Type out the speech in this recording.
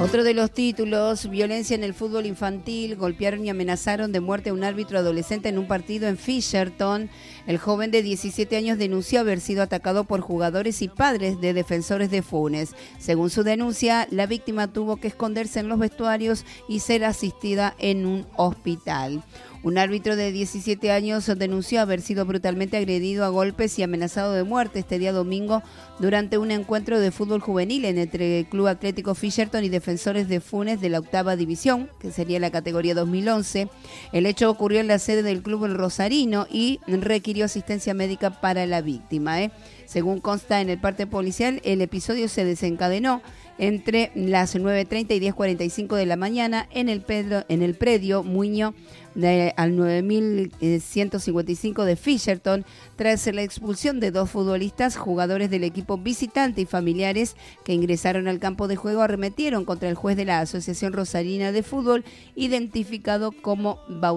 Otro de los títulos, violencia en el fútbol infantil, golpearon y amenazaron de muerte a un árbitro adolescente en un partido en Fisherton. El joven de 17 años denunció haber sido atacado por jugadores y padres de Defensores de Funes. Según su denuncia, la víctima tuvo que esconderse en los vestuarios y ser asistida en un hospital. Un árbitro de 17 años denunció haber sido brutalmente agredido a golpes y amenazado de muerte este día domingo durante un encuentro de fútbol juvenil entre el Club Atlético Fisherton y Defensores de Funes de la octava división, que sería la categoría 2011. El hecho ocurrió en la sede del club El Rosarino y requirió asistencia médica para la víctima. Según consta en el parte policial, el episodio se desencadenó entre las 9:30 y 10:45 de la mañana en el predio Muño al 9155 de Fisherton, tras la expulsión de 2 futbolistas, jugadores del equipo visitante y familiares que ingresaron al campo de juego arremetieron contra el juez de la Asociación Rosarina de Fútbol, identificado como